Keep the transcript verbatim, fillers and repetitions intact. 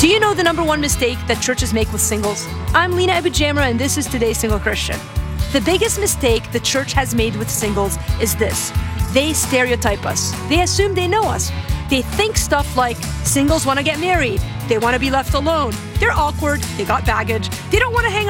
Do you know the number one mistake that churches make with singles? I'm Lena Abujamra, and this is Today's Single Christian. The biggest mistake the church has made with singles is this. They stereotype us. They assume they know us. They think stuff like, singles want to get married. They want to be left alone. They're awkward. They got baggage. They don't want to hang